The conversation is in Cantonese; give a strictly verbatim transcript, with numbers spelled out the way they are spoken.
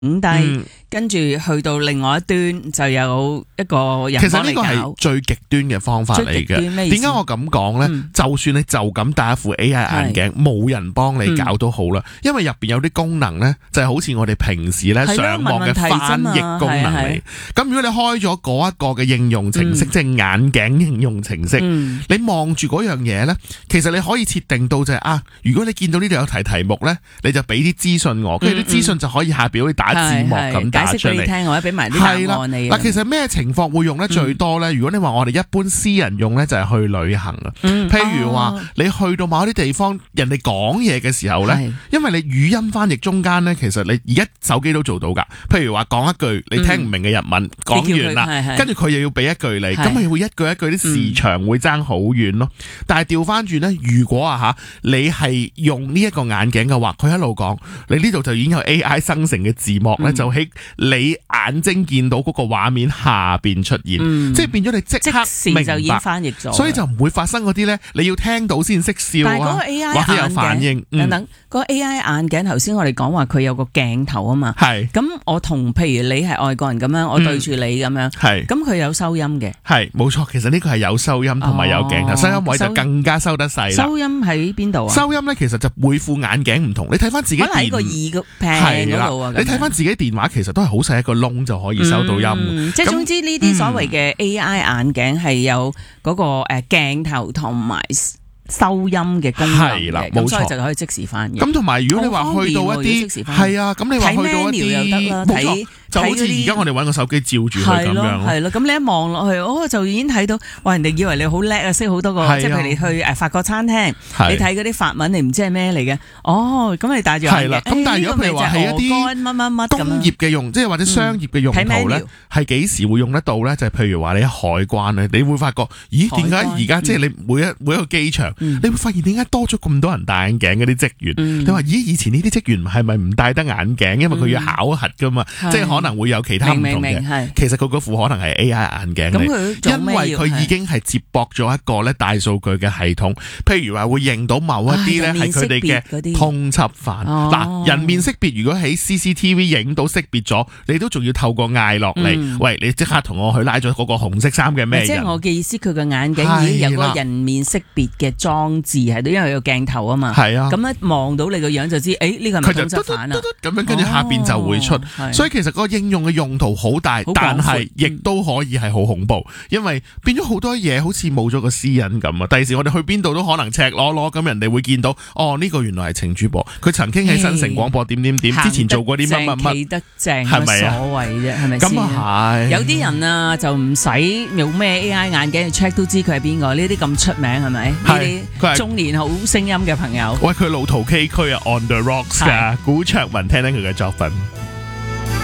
低，跟住去到另外一端就有一個人幫你搞。其實呢個係最極端嘅方法嚟嘅。點解我咁講呢？嗯、就算你就咁戴一副 A I 眼鏡，冇人幫你搞都好啦。因為入邊有啲功能呢，就係好似我哋平時咧上網嘅翻譯功能嚟。咁如果你開咗嗰一個嘅應用程式，嗯、即係眼鏡應用程式，嗯、你望住嗰樣嘢呢，其實你可以設定到就係、是、啊，如果你見到呢度有題題目呢，你就俾啲資訊我，跟住啲資訊就可以下邊可以打字幕咁打出嚟。解釋俾你聽，或者俾埋啲答案你。嗱，其實咩情況會用得最多呢？嗯、如果你話我哋一般私人用呢，就係去旅行啊。嗯、譬如話、哦、你去到某啲地方，人哋講嘢嘅時候呢，因為你語音翻譯中間呢，其實你而家手機都做到㗎。譬如話講一句你聽唔明嘅日文，講、嗯、完啦，跟住佢又要俾一句你，咁咪會一句一句啲時長會爭好遠咯。嗯、但係調翻轉呢，如果啊嚇你係用呢一個眼鏡嘅話，佢一路講，你呢度就已經有 A I 生成嘅字幕咧，嗯、就喺你眼睛見到嗰個畫面下邊出現，嗯、即係變咗你即刻明白，就已經翻譯咗，所以就唔會發生嗰啲咧，你要聽到先識笑啊，或者有反應等等。 嗰個 A I 眼鏡頭先我哋講話佢有個鏡頭啊嘛，係咁我同譬如你係外國人咁樣，我對住你咁樣，係咁佢有收音嘅，係冇錯。其實呢個係有收音同埋有鏡頭，收音位就更加收得細啦。收音喺邊度啊？收音咧其實就每副眼鏡唔同，你睇翻自己電，可能喺個耳個平嗰度啊。你睇翻自己電話其實都係好細一個窿就可以收到音。嗯、即係總之呢啲所謂嘅 A I 眼鏡係有嗰個誒鏡頭同埋收音嘅功能嘅，咁所以就可以即時翻譯。咁同埋如果你話去到一啲係啊，咁你話去到一啲冇錯。就好似而家我哋揾個手機照住佢咁樣，係咯，咁你一望落去，哦，就已經睇到，哇！人哋以為你好叻啊，識好多個，即係譬如你去誒法國餐廳，你睇嗰啲法文，你唔知係咩嚟嘅，哦，咁你戴住眼鏡，係啦。咁但係如果譬如話係一啲乜乜乜工業嘅用，即係或者商業嘅用途咧，係幾時會用得到咧？就係譬如話你喺海關咧，你會發覺，咦？點解而家即係你每一每一個機場，你會發現點解多咗咁多人戴眼鏡嗰啲職員？你話咦？以前呢啲職員係咪唔戴得眼鏡？因為佢要考核噶嘛，即係可能會有其他唔同嘅，其實佢嗰副可能係 A I 眼鏡嚟，因為佢已經係接駁咗一個咧大數據嘅系統，譬如話會認到某一啲咧係佢哋嘅通緝犯。嗱，人面識別如果喺 C C T V 影到識別咗，你都仲要透過嗌落嚟，喂，你即刻同我去拉咗嗰個紅色衫嘅咩人？即係我嘅意思，佢個眼鏡已經有個人面識別嘅裝置喺度，因為有鏡頭啊嘛。係啊，咁一望到你個樣就知，誒呢個係咪通緝犯啊？咁樣跟住下邊就會出，所以其實嗰個應用嘅用途好大，但係亦都可以係好恐怖，因為變咗好多嘢好似冇咗個私隱咁啊！第時我哋去邊度都可能赤裸裸咁，人哋會見到哦，呢個原來係程主播，佢曾經喺新城廣播點點點之前做過啲乜乜乜，企得正係咪啊？所謂啫，係咪先？咁啊係。有啲人啊就唔使用咩 A I 眼鏡去 check 都知佢係邊個，呢啲咁出名係咪？呢啲中年好聲音嘅朋友。喂，佢老陶 K 區啊 ，On the Rocks 噶，古卓文聽聽佢嘅作品。